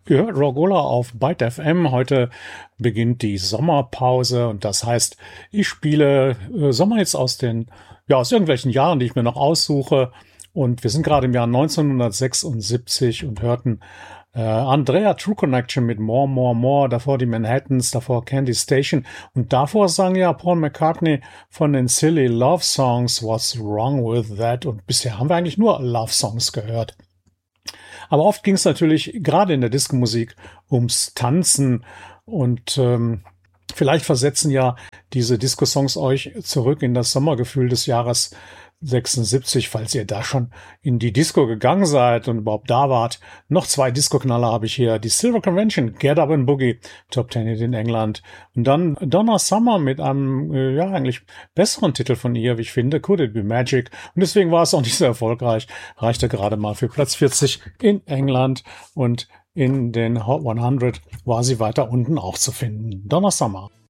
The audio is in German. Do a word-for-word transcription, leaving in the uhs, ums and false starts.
Ihr hört Rock'n'Roller auf Byte F M. Heute beginnt die Sommerpause und das heißt, ich spiele äh, Sommerhits aus den, ja, aus irgendwelchen Jahren, die ich mir noch aussuche. Und wir sind gerade im Jahr neunzehnhundertsechsundsiebzig und hörten äh, Andrea True Connection mit More, More, More, davor die Manhattans, davor Candy Station und davor sang ja Paul McCartney von den Silly Love Songs What's Wrong With That, und bisher haben wir eigentlich nur Love Songs gehört. Aber oft ging es natürlich gerade in der Disco-Musik ums Tanzen und ähm, vielleicht versetzen ja diese Disco-Songs euch zurück in das Sommergefühl des Jahres sechsundsiebzig, falls ihr da schon in die Disco gegangen seid und überhaupt da wart. Noch zwei Disco-Knaller habe ich hier. Die Silver Convention, Get Up and Boogie, Top Ten in England. Und dann Donna Summer mit einem, äh, ja, eigentlich besseren Titel von ihr, wie ich finde, Could It Be Magic. Und deswegen war es auch nicht so erfolgreich. Reichte gerade mal für Platz vierzig in England, und in den Hot hundert war sie weiter unten auch zu finden. Donna Summer.